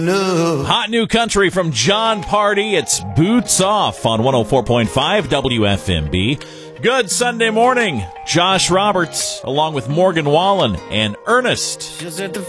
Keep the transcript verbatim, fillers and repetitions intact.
No. Hot new country from John Party. It's Boots Off on one oh four point five W F M B. Good Sunday morning. Josh Roberts, along with Morgan Wallen and Ernest. Just at the